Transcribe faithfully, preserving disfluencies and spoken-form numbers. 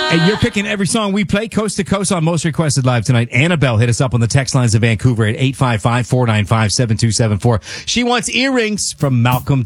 Hey, you're picking every song we play coast to coast on Most Requested Live tonight. Annabelle hit us up on the text lines of Vancouver at eight five five, four nine five, seven two seven four. She wants earrings from Malcolm